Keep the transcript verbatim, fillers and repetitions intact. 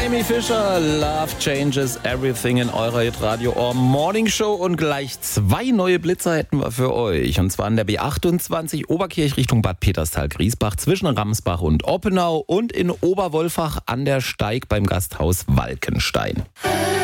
Amy Fischer, Love Changes Everything in eurer Hitradio Ohr Morning Show und gleich zwei neue Blitzer hätten wir für euch. Und zwar an der B achtundzwanzig Oberkirch Richtung Bad Peterstal-Griesbach zwischen Ramsbach und Oppenau und in Oberwolfach an der Steig beim Gasthaus Walkenstein.